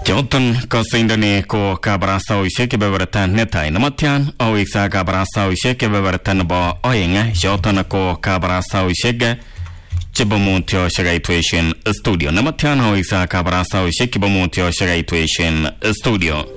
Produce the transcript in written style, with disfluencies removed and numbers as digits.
Joton kasindani ko kabarasawishe kebebertan netai namatyan awiksa kabarasawishe kebebertan bo oyenga joton ko kabarasawishe chibamutyo shagaitwation studio namatyan awiksa kabarasawishe kibamutyo shagaitwation studio